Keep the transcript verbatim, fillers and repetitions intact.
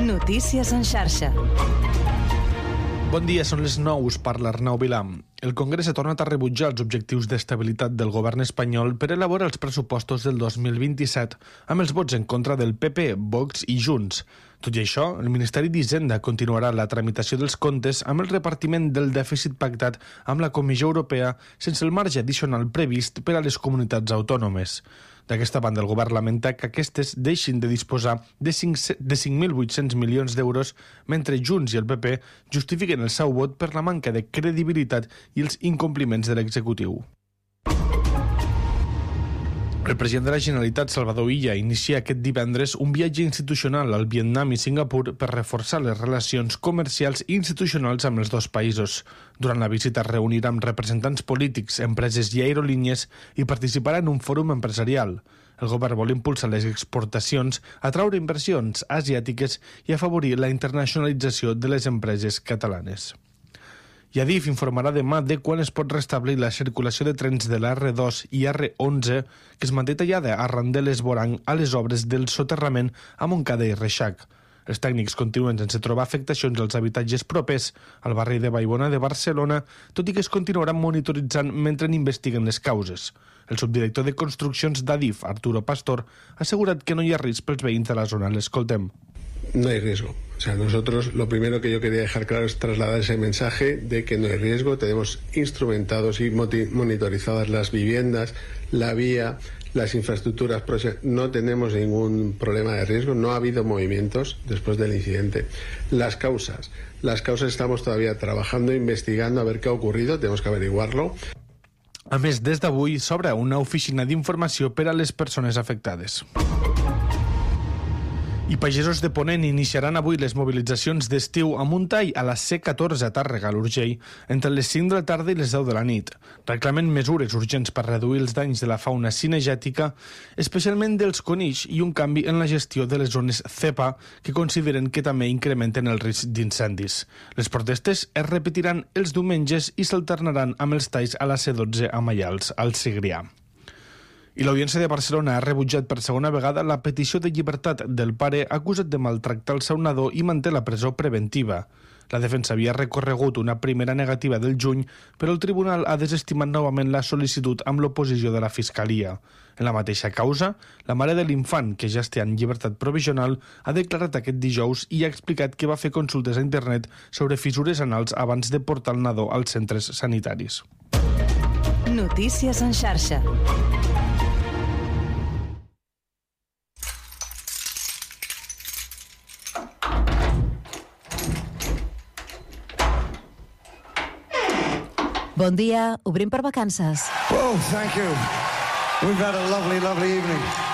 Notícies en xarxa. Bon dia, són les nou, us parla Arnau Vilà. El Congrés ha tornat a rebutjar els objectius d'estabilitat del govern espanyol per elaborar els pressupostos del dos mil vint-i-set, amb els vots en contra del P P, Vox i Junts. Tot i això, el Ministeri d'Hisenda continuarà la tramitació dels comptes amb el repartiment del dèficit pactat amb la Comissió Europea sense el marge addicional previst per a les comunitats autònomes. D'aquesta banda, el govern lamenta que aquestes deixin de disposar de cinc mil vuit-cents milions d'euros, mentre Junts i el P P justifiquen el seu vot per la manca de credibilitat i els incompliments de l'executiu. El president de la Generalitat, Salvador Illa, inicia aquest divendres un viatge institucional al Vietnam i Singapur per reforçar les relacions comercials i institucionals amb els dos països. Durant la visita es reunirà amb representants polítics, empreses i aerolínies i participarà en un fòrum empresarial. El govern vol impulsar les exportacions, atraure inversions asiàtiques i afavorir la internacionalització de les empreses catalanes. I Adif informarà demà de quan es pot restablir la circulació de trens de l'R dos i R onze que es manté tallada arran de l'esvoranc a les obres del soterrament a Montcada i Reixac. Els tècnics continuen sense trobar afectacions als habitatges propers al barri de Vallbona de Barcelona, tot i que es continuaran monitoritzant mentre n'investiguen les causes. El subdirector de Construccions d'Adif, Arturo Pastor, ha assegurat que no hi ha risc pels veïns de la zona. L'escoltem. No hay riesgo. O sea, nosotros lo primero que yo quería dejar claro es trasladar ese mensaje de que no hay riesgo. Tenemos instrumentados y monitorizadas las viviendas, la vía, las infraestructuras. No tenemos ningún problema de riesgo. No ha habido movimientos después del incidente. Las causas. Las causas estamos todavía trabajando, investigando a ver qué ha ocurrido. Tenemos que averiguarlo. A més, des d'avui s'obre una oficina d'informació per a les persones afectades. I pagesos de Ponent iniciaran avui les mobilitzacions d'estiu amb un tall a la C catorze a Tàrrega, a l'Urgell, entre les cinc de la tarda i les deu de la nit. Reclamen mesures urgents per reduir els danys de la fauna cinegètica, especialment dels conills, i un canvi en la gestió de les zones CEPA, que consideren que també incrementen el risc d'incendis. Les protestes es repetiran els diumenges i s'alternaran amb els talls a la C dotze a Maials, al Segrià. I l'Audiència de Barcelona ha rebutjat per segona vegada la petició de llibertat del pare acusat de maltractar el seu nadó i manté la presó preventiva. La defensa havia recorregut una primera negativa del juny, però el tribunal ha desestimat novament la sol·licitud amb l'oposició de la Fiscalia. En la mateixa causa, la mare de l'infant, que ja està en llibertat provisional, ha declarat aquest dijous i ha explicat que va fer consultes a internet sobre fissures anals abans de portar el nadó als centres sanitaris. Notícies en xarxa. Bon dia, obrim per vacances. Oh, thank you. We've had a lovely, lovely evening.